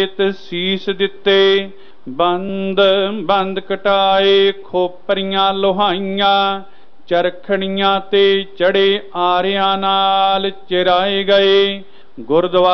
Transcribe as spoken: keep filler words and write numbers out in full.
ਸੀਸ ਦਿੱਤੇ, ਬੰਦ ਬੰਦ ਕਟਾਏ, ਖੋਪਰੀਆਂ ਲੋਹਾਈਆਂ, ਚਰਖੜੀਆਂ ਤੇ ਚੜੇ ਆਰਿਆਂ ਨਾਲ ਚਿਰਾਏ ਗਏ। ਗੁਰਦੁਆਰਾ